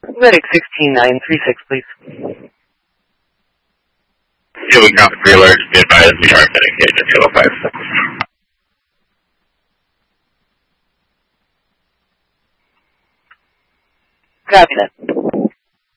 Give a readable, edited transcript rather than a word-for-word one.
Medic 16936, please. Human ground pre-alert, be advised we are medic agent 205. Copy that.